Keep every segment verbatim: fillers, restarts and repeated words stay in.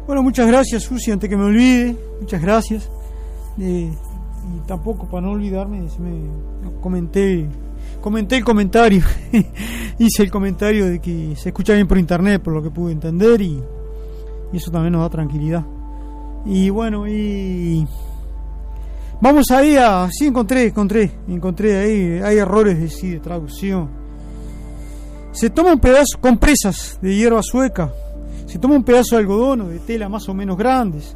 Bueno, muchas gracias, Susi, antes que me olvide, muchas gracias. Eh, y tampoco, para no olvidarme, me comenté comenté el comentario, hice el comentario de que se escucha bien por internet, por lo que pude entender, y, y eso también nos da tranquilidad. Y bueno, y vamos ahí a... Sí, encontré, encontré, encontré ahí, hay errores de, sí, de traducción. Se toma un pedazo, compresas de hierba sueca, se toma un pedazo de algodón o de tela más o menos grandes,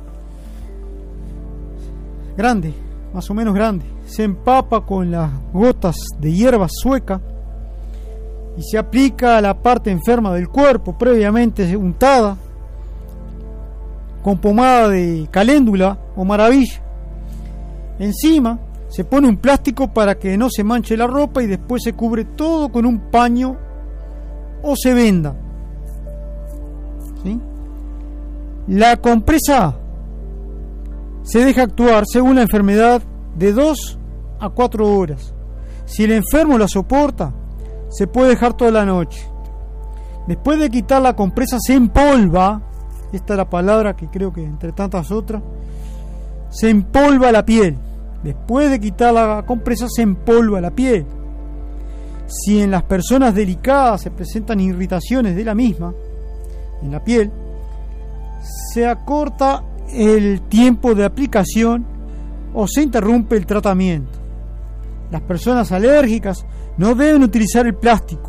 grande, más o menos grande, se empapa con las gotas de hierba sueca y se aplica a la parte enferma del cuerpo, previamente untada con pomada de caléndula o maravilla. Encima se pone un plástico para que no se manche la ropa y después se cubre todo con un paño o se venda. ¿Sí? La compresa se deja actuar según la enfermedad de dos a cuatro horas. Si el enfermo la soporta, se puede dejar toda la noche. Después de quitar la compresa, se empolva. Esta es la palabra que creo que entre tantas otras. Se empolva la piel. Después de quitar la compresa, se empolva la piel. Si en las personas delicadas se presentan irritaciones de la misma en la piel, se acorta el tiempo de aplicación o se interrumpe el tratamiento. Las personas alérgicas no deben utilizar el plástico.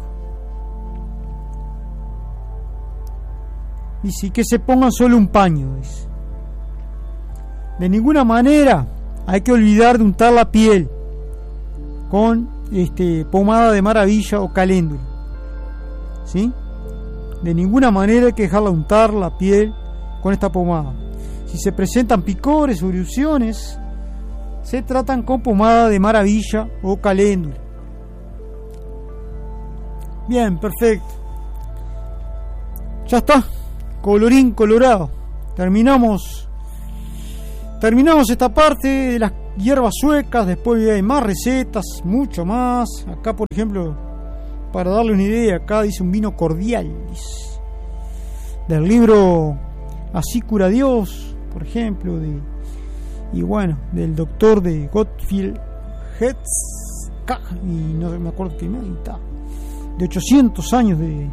Y sí que se pongan solo un paño, dice. De ninguna manera hay que olvidar de untar la piel con este, pomada de maravilla o caléndula. ¿Sí? De ninguna manera hay que dejarla untar la piel con esta pomada. Si se presentan picores o erupciones, se tratan con pomada de maravilla o caléndula. Bien, perfecto. Ya está. Colorín colorado. Terminamos. Terminamos esta parte de las hierbas suecas. Después hay más recetas, mucho más. Acá, por ejemplo, para darle una idea, acá dice un vino cordial, dice, del libro Así cura Dios, por ejemplo, de, y bueno, del doctor de Gottfried Hertzka, y no me acuerdo qué más, de ochocientos años de